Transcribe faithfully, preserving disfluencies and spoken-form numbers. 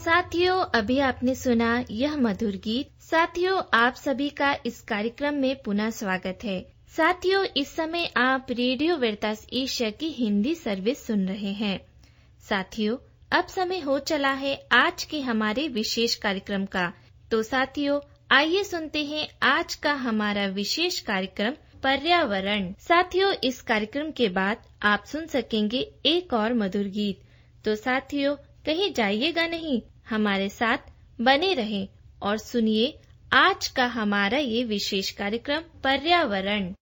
साथियों, अभी आपने सुना यह मधुर गीत। साथियों, आप सभी का इस कार्यक्रम में पुनः स्वागत है। साथियों, इस समय आप रेडियो वेरतास एशिया की हिंदी सर्विस सुन रहे हैं। साथियों, अब समय हो चला है आज के हमारे विशेष कार्यक्रम का। तो साथियों, आइए सुनते हैं आज का हमारा विशेष कार्यक्रम पर्यावरण। साथियों, इस कार्यक्रम के बाद आप सुन सकेंगे एक और मधुर गीत। तो साथियों, कहीं जाइएगा नहीं, हमारे साथ बने रहें और सुनिए आज का हमारा ये विशेष कार्यक्रम पर्यावरण।